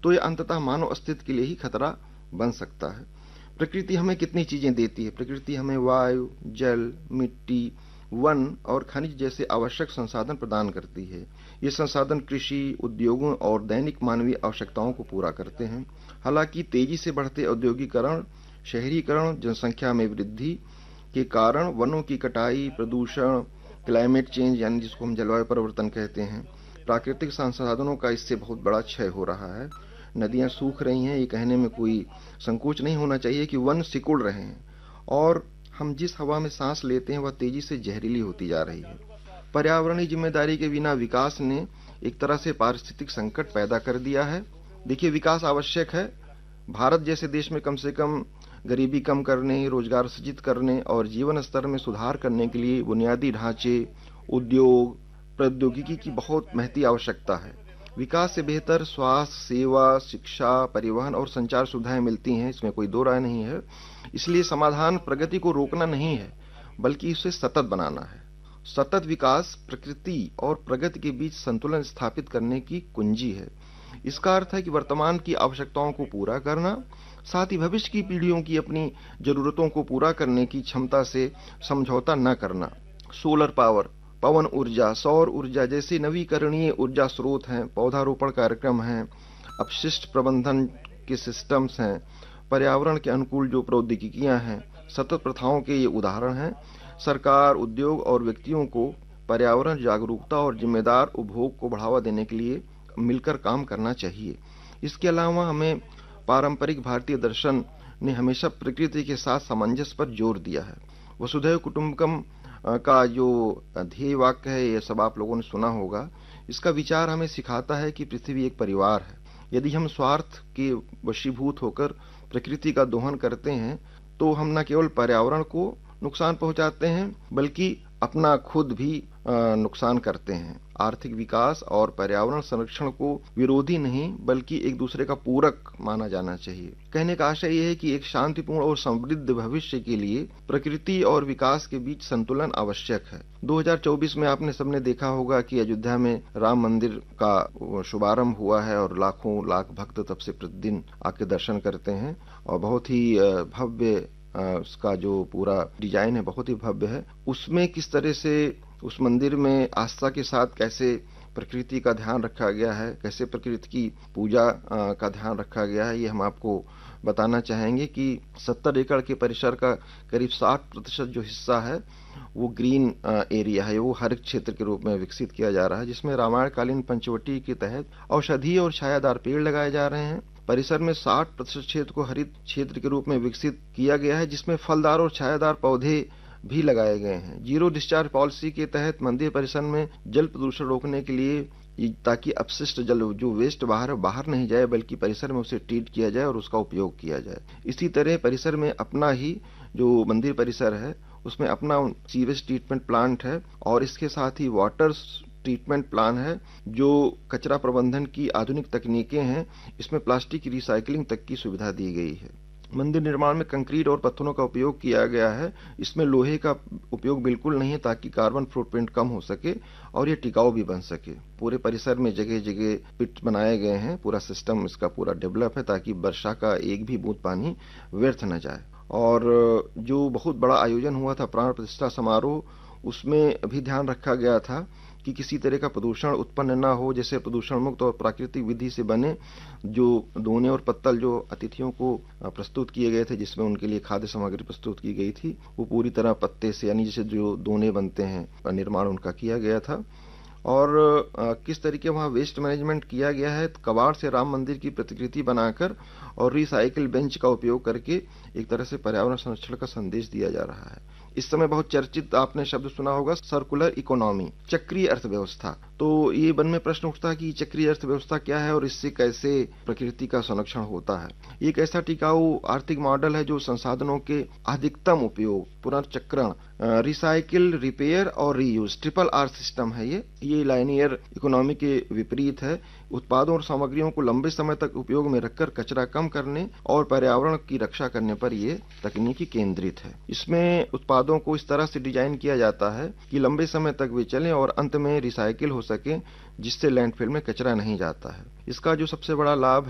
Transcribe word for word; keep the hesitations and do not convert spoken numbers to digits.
तो ये अंततः मानव अस्तित्व के लिए ही खतरा बन सकता है। प्रकृति हमें कितनी चीजें देती है। प्रकृति हमें वायु, जल, मिट्टी, वन और खनिज जैसे आवश्यक संसाधन प्रदान करती है। ये संसाधन कृषि, उद्योगों और दैनिक मानवीय आवश्यकताओं को पूरा करते हैं। हालांकि तेजी से बढ़ते औद्योगिकरण, शहरीकरण, जनसंख्या में वृद्धि के कारण वनों की कटाई, प्रदूषण, क्लाइमेट चेंज यानी जिसको हम जलवायु परिवर्तन कहते हैं, प्राकृतिक संसाधनों का इससे बहुत बड़ा क्षय हो रहा है। नदियां सूख रही हैं। ये कहने में कोई संकोच नहीं होना चाहिए कि वन सिकुड़ रहे हैं और हम जिस हवा में सांस लेते हैं वह तेजी से जहरीली होती जा रही है। पर्यावरणीय जिम्मेदारी के बिना विकास ने एक तरह से पारिस्थितिक संकट पैदा कर दिया है। देखिए, विकास आवश्यक है। भारत जैसे देश में कम से कम गरीबी कम करने, रोजगार सृजित करने और जीवन स्तर में सुधार करने के लिए बुनियादी ढांचे, उद्योग, प्रौद्योगिकी की बहुत महती आवश्यकता है। विकास से बेहतर स्वास्थ्य सेवा, शिक्षा, परिवहन और संचार सुविधाएं मिलती हैं, इसमें कोई दो राय नहीं है। इसलिए समाधान प्रगति को रोकना नहीं है, बल्कि इसे सतत बनाना है। सतत विकास प्रकृति और प्रगति के बीच संतुलन स्थापित करने की कुंजी है। इसका अर्थ है कि वर्तमान की आवश्यकताओं को पूरा करना, साथ ही भविष्य की पीढ़ियों की अपनी जरूरतों को पूरा करने की क्षमता से समझौता न करना। सोलर पावर, पवन ऊर्जा, सौर ऊर्जा जैसे नवीकरणीय ऊर्जा स्रोत हैं, पौधारोपण कार्यक्रम हैं, अपशिष्ट प्रबंधन के सिस्टम्स हैं, पर्यावरण के अनुकूल जो प्रौद्योगिकियां हैं, सतत प्रथाओं के ये उदाहरण हैं। सरकार, उद्योग और व्यक्तियों को पर्यावरण जागरूकता और जिम्मेदार उपभोग को बढ़ावा देने के लिए मिलकर काम करना चाहिए। इसके अलावा हमें पारंपरिक भारतीय दर्शन ने हमेशा प्रकृति के साथ सामंजस्य पर जोर दिया है। वसुधैव कुटुंबकम का जो ध्येय वाक्य है, ये सब आप लोगों ने सुना होगा। इसका विचार हमें सिखाता है कि पृथ्वी एक परिवार है। यदि हम स्वार्थ के वशीभूत होकर प्रकृति का दोहन करते हैं तो हम न केवल पर्यावरण को नुकसान पहुंचाते हैं, बल्कि अपना खुद भी नुकसान करते हैं। आर्थिक विकास और पर्यावरण संरक्षण को विरोधी नहीं, बल्कि एक दूसरे का पूरक माना जाना चाहिए। कहने का आशय यह है कि एक शांतिपूर्ण और समृद्ध भविष्य के लिए प्रकृति और विकास के बीच संतुलन आवश्यक है। दो हज़ार चौबीस में आपने सबने देखा होगा कि अयोध्या में राम मंदिर का शुभारंभ हुआ है और लाखों लाख भक्त तब से प्रतिदिन आके दर्शन करते हैं और बहुत ही भव्य उसका जो पूरा डिजाइन है बहुत ही भव्य है। उसमें किस तरह से उस मंदिर में आस्था के साथ कैसे प्रकृति का ध्यान रखा गया है, कैसे प्रकृति की पूजा का ध्यान रखा गया है, ये हम आपको बताना चाहेंगे कि सत्तर एकड़ के परिसर का करीब साठ प्रतिशत जो हिस्सा है वो ग्रीन एरिया है, वो हरित क्षेत्र के रूप में विकसित किया जा रहा है, जिसमें रामायणकालीन पंचवटी के तहत औषधीय और छायादार पेड़ लगाए जा रहे हैं। परिसर में साठ प्रतिशत क्षेत्र को हरित क्षेत्र के रूप में विकसित किया गया है, जिसमें फलदार और छायादार पौधे भी लगाए गए हैं। जीरो डिस्चार्ज पॉलिसी के तहत मंदिर परिसर में जल प्रदूषण रोकने के लिए, ताकि अपशिष्ट जल जो वेस्ट बाहर बाहर नहीं जाए, बल्कि परिसर में उसे ट्रीट किया जाए और उसका उपयोग किया जाए। इसी तरह परिसर में अपना ही जो मंदिर परिसर है उसमें अपना सीवेज ट्रीटमेंट प्लांट है और इसके साथ ही वाटर ट्रीटमेंट प्लान है, जो कचरा प्रबंधन की आधुनिक तकनीकें हैं। इसमें प्लास्टिक रिसाइकलिंग तक की सुविधा दी गई है। मंदिर निर्माण में कंक्रीट और पत्थरों का उपयोग किया गया है। इसमें लोहे का उपयोग बिल्कुल नहीं है, ताकि कार्बन फुटप्रिंट कम हो सके और ये टिकाऊ भी बन सके। पूरे परिसर में जगह जगह पिट बनाए गए हैं। पूरा सिस्टम इसका पूरा डेवलप है, ताकि वर्षा का एक भी बूंद पानी व्यर्थ न जाए। और जो बहुत बड़ा आयोजन हुआ था प्राण प्रतिष्ठा समारोह, उसमें भी ध्यान रखा गया था कि किसी तरह का प्रदूषण उत्पन्न न हो। जैसे प्रदूषण मुक्त और प्राकृतिक विधि से बने जो दोने और पत्तल जो अतिथियों को प्रस्तुत किए गए थे, जिसमें उनके लिए खाद्य सामग्री प्रस्तुत की गई थी, वो पूरी तरह पत्ते से यानी जैसे जो दोने बनते हैं निर्माण उनका किया गया था। और किस तरीके वहाँ वेस्ट मैनेजमेंट किया गया है, कबाड़ से राम मंदिर की प्रतिकृति बनाकर और रिसाइकिल बेंच का उपयोग करके एक तरह से पर्यावरण संरक्षण का संदेश दिया जा रहा है। इस समय बहुत चर्चित आपने शब्द सुना होगा सर्कुलर इकोनॉमी, चक्रीय अर्थव्यवस्था। तो ये मन में प्रश्न उठता है कि चक्रीय अर्थव्यवस्था क्या है और इससे कैसे प्रकृति का संरक्षण होता है। ये एक ऐसा टिकाऊ आर्थिक मॉडल है जो संसाधनों के अधिकतम उपयोग, पुनर्चक्रण, रिसाइकिल, रिपेयर और रीयूज, ट्रिपल आर सिस्टम है। ये ये लाइनियर इकोनॉमी के विपरीत है। उत्पादों और सामग्रियों को लंबे समय तक उपयोग में रखकर कचरा कम करने और पर्यावरण की रक्षा करने पर ये तकनीकी केंद्रित है। इसमें उत्पादों को इस तरह से डिजाइन किया जाता है कि लंबे समय तक वे चलें और अंत में रिसाइकिल हो सके, जिससे लैंडफिल में कचरा नहीं जाता है। इसका जो सबसे बड़ा लाभ